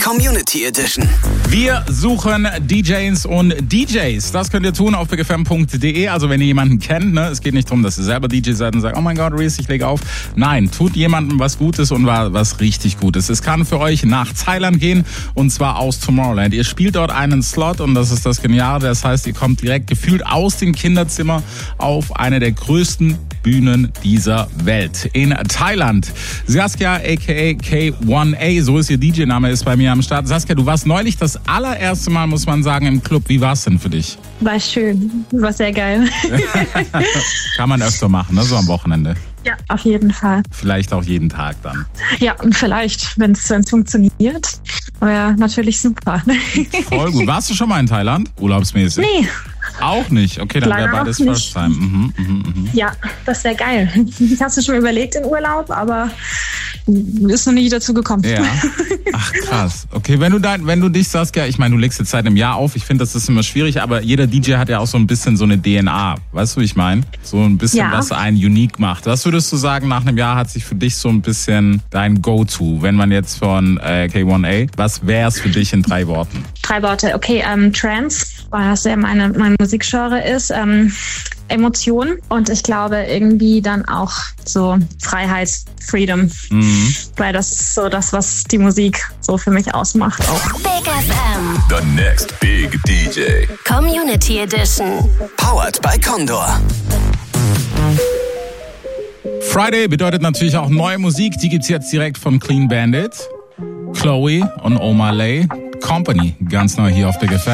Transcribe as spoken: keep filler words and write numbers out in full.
Community Edition. Wir suchen D Js und D Js. Das könnt ihr tun auf big f m punkt d e. Also wenn ihr jemanden kennt, ne, es geht nicht darum, dass ihr selber D J seid und sagt, oh mein Gott, Reese, ich lege auf. Nein, tut jemandem was Gutes und was richtig Gutes. Es kann für euch nach Thailand gehen und zwar aus Tomorrowland. Ihr spielt dort einen Slot und das ist das Geniale. Das heißt, ihr kommt direkt gefühlt aus dem Kinderzimmer auf eine der größten Bühnen dieser Welt. In Thailand. Saskia aka K eins A, so ist ihr D J-Name, ist bei mir am Start. Saskia, du warst neulich das allererste Mal, muss man sagen, im Club. Wie war es denn für dich? War schön, war sehr geil. Kann man öfter machen, ne? So am Wochenende. Ja, auf jeden Fall. Vielleicht auch jeden Tag dann. Ja, und vielleicht, wenn es funktioniert, wäre natürlich super. Voll gut. Warst du schon mal in Thailand, urlaubsmäßig? Nee. Auch nicht? Okay, dann wäre beides First Time. Mhm, mhm, mhm. Ja, das wäre geil. Ich habe es schon überlegt in Urlaub, aber ist noch nie dazu gekommen. Ja. Ach krass. Okay, wenn du dein, wenn du dich, Saskia, ich meine, du legst jetzt seit einem Jahr auf, ich finde, das ist immer schwierig, aber jeder D J hat ja auch so ein bisschen so eine D N A. Weißt du, wie ich meine? So ein bisschen, ja, was einen unique macht. Was würdest du sagen, nach einem Jahr hat sich für dich so ein bisschen dein Go-To, wenn man jetzt von äh, K eins A, was wäre es für dich in drei Worten? Drei Worte, okay, ähm, Trance, weil das ja meine, mein Musikgenre ist, ähm, Emotionen und ich glaube irgendwie dann auch so Freiheit, Freedom, mhm. weil das ist so das, was die Musik so für mich ausmacht auch. Big F M. The next big D J. Community Edition. Powered by Condor. Friday bedeutet natürlich auch neue Musik. Die gibt's jetzt direkt von Clean Bandit, Chloe und Omar Lay. Company, ganz neu hier auf Big F M.